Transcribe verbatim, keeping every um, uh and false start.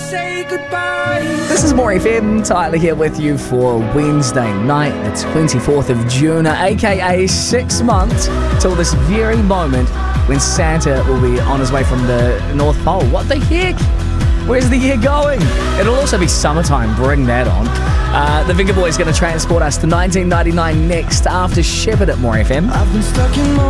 say goodbye. This is More F M, Tyler here with you for Wednesday night, the twenty-fourth of June, aka six months till this very moment when Santa will be on his way from the North Pole. What the heck? Where's the year going? It'll also be summertime, bring that on. Uh, the Venga Boys going to transport us to nineteen ninety-nine next after Shepherd at More F M. I've been stuck in